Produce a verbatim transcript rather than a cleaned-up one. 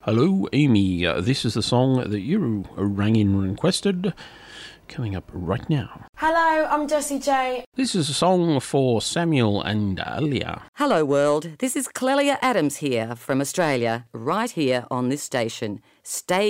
Hello, Amy. Uh, this is the song that you rang in and requested. Coming up right now. Hello, I'm Jessie J. This is a song for Samuel and Alia. Hello, world. This is Clelia Adams here from Australia, right here on this station. Stay